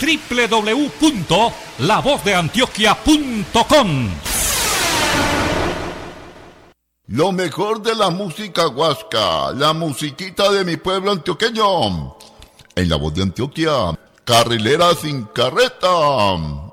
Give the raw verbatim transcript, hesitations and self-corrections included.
doble u doble u doble u punto la voz de antioquia punto com. Lo mejor de la música huasca, la musiquita de mi pueblo antioqueño. En La Voz de Antioquia, carrilera sin carreta.